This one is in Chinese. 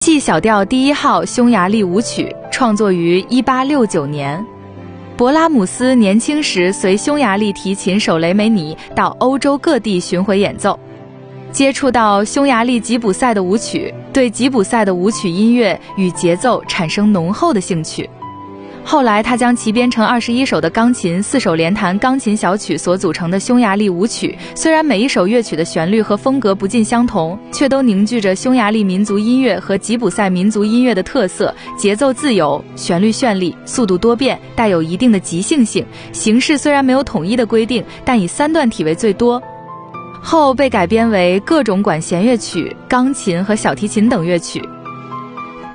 G 小调第1号匈牙利舞曲创作于1869年。勃拉姆斯年轻时随匈牙利提琴手雷梅尼到欧洲各地巡回演奏，接触到匈牙利吉普赛的舞曲，对吉普赛的舞曲音乐与节奏产生浓厚的兴趣。后来他将其编成21首的钢琴4手连弹钢琴小曲所组成的匈牙利舞曲，虽然每一首乐曲的旋律和风格不尽相同，却都凝聚着匈牙利民族音乐和吉普赛民族音乐的特色，节奏自由，旋律绚丽，速度多变，带有一定的即兴性。形式虽然没有统一的规定，但以3段体为最多，后被改编为各种管弦乐曲、钢琴和小提琴等乐曲。